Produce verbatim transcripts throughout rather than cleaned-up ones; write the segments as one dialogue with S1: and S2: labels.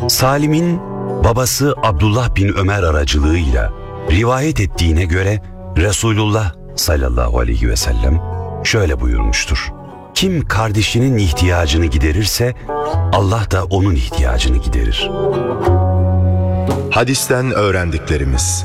S1: Salim'in babası Abdullah bin Ömer aracılığıyla rivayet ettiğine göre Resulullah sallallahu aleyhi ve sellem şöyle buyurmuştur: kim kardeşinin ihtiyacını giderirse Allah da onun ihtiyacını giderir.
S2: Hadisten öğrendiklerimiz.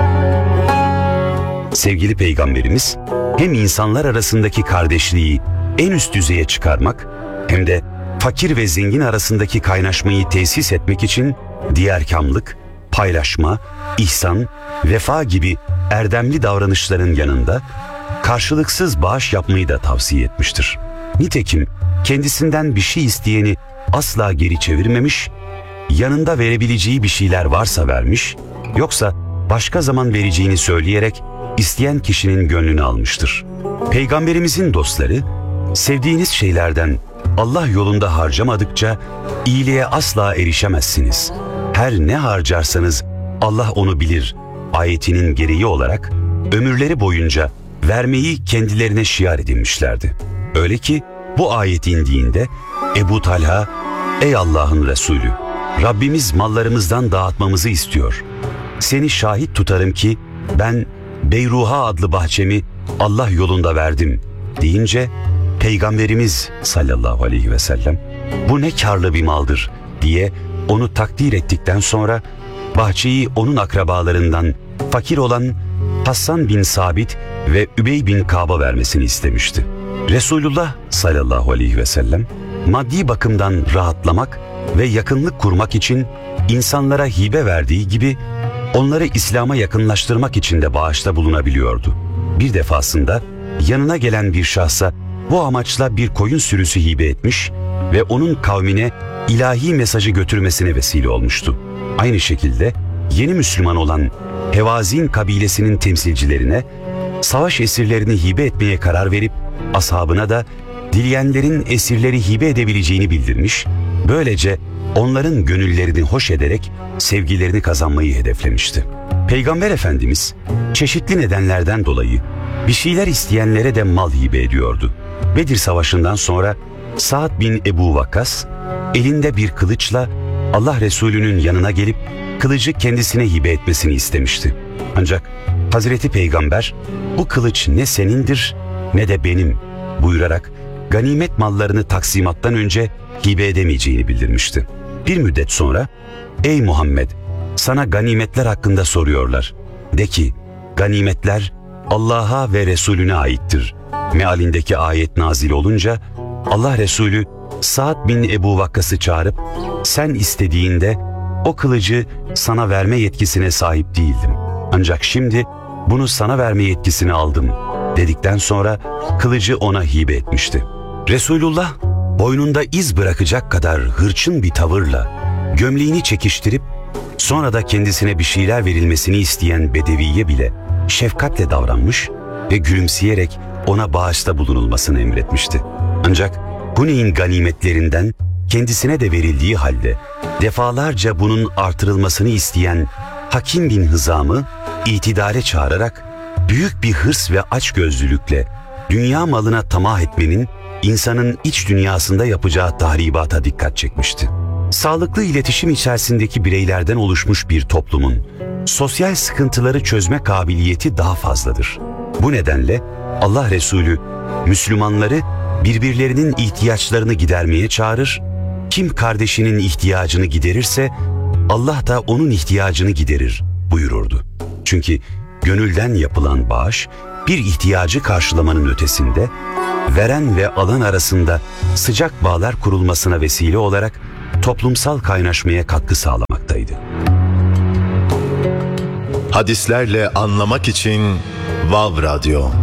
S1: Sevgili Peygamberimiz hem insanlar arasındaki kardeşliği en üst düzeye çıkarmak hem de fakir ve zengin arasındaki kaynaşmayı tesis etmek için diyerkamlık, paylaşma, ihsan, vefa gibi erdemli davranışların yanında karşılıksız bağış yapmayı da tavsiye etmiştir. Nitekim kendisinden bir şey isteyeni asla geri çevirmemiş, yanında verebileceği bir şeyler varsa vermiş, yoksa başka zaman vereceğini söyleyerek isteyen kişinin gönlünü almıştır. Peygamberimizin dostları, sevdiğiniz şeylerden Allah yolunda harcamadıkça iyiliğe asla erişemezsiniz. Her ne harcarsanız Allah onu bilir ayetinin gereği olarak ömürleri boyunca vermeyi kendilerine şiar edinmişlerdi. Öyle ki bu ayet indiğinde Ebu Talha, ey Allah'ın Resulü, Rabbimiz mallarımızdan dağıtmamızı istiyor. Seni şahit tutarım ki ben Beyruha adlı bahçemi Allah yolunda verdim deyince Peygamberimiz sallallahu aleyhi ve sellem bu ne karlı bir maldır diye onu takdir ettikten sonra bahçeyi onun akrabalarından fakir olan Hassan bin Sabit ve Übey bin Ka'ba vermesini istemişti. Resulullah sallallahu aleyhi ve sellem maddi bakımdan rahatlamak ve yakınlık kurmak için insanlara hibe verdiği gibi onları İslam'a yakınlaştırmak için de bağışta bulunabiliyordu. Bir defasında yanına gelen bir şahsa bu amaçla bir koyun sürüsü hibe etmiş ve onun kavmine ilahi mesajı götürmesine vesile olmuştu. Aynı şekilde yeni Müslüman olan Hevazin kabilesinin temsilcilerine savaş esirlerini hibe etmeye karar verip ashabına da dileyenlerin esirleri hibe edebileceğini bildirmiş, böylece onların gönüllerini hoş ederek sevgilerini kazanmayı hedeflemişti. Peygamber Efendimiz çeşitli nedenlerden dolayı bir şeyler isteyenlere de mal hibe ediyordu. Bedir Savaşı'ndan sonra Sa'd bin Ebu Vakkas elinde bir kılıçla Allah Resulü'nün yanına gelip kılıcı kendisine hibe etmesini istemişti. Ancak Hazreti Peygamber bu kılıç ne senindir ne de benim buyurarak ganimet mallarını taksimattan önce hibe edemeyeceğini bildirmişti. Bir müddet sonra ey Muhammed, sana ganimetler hakkında soruyorlar. De ki ganimetler Allah'a ve Resulüne aittir mealindeki ayet nazil olunca Allah Resulü Sa'd bin Ebu Vakkas'ı çağırıp sen istediğinde o kılıcı sana verme yetkisine sahip değildim. Ancak şimdi bunu sana verme yetkisini aldım dedikten sonra kılıcı ona hibe etmişti. Resulullah boynunda iz bırakacak kadar hırçın bir tavırla gömleğini çekiştirip sonra da kendisine bir şeyler verilmesini isteyen bedeviye bile şefkatle davranmış ve gülümseyerek ona bağışta bulunulmasını emretmişti. Ancak Huneyn ganimetlerinden kendisine de verildiği halde defalarca bunun artırılmasını isteyen Hakim bin Hızam'ı itidale çağırarak büyük bir hırs ve açgözlülükle dünya malına tamah etmenin insanın iç dünyasında yapacağı tahribata dikkat çekmişti. Sağlıklı iletişim içerisindeki bireylerden oluşmuş bir toplumun sosyal sıkıntıları çözme kabiliyeti daha fazladır. Bu nedenle Allah Resulü Müslümanları birbirlerinin ihtiyaçlarını gidermeye çağırır, kim kardeşinin ihtiyacını giderirse Allah da onun ihtiyacını giderir buyururdu. Çünkü gönülden yapılan bağış bir ihtiyacı karşılamanın ötesinde veren ve alan arasında sıcak bağlar kurulmasına vesile olarak toplumsal kaynaşmaya katkı sağlamaktaydı.
S2: Hadislerle anlamak için Vav Radyo.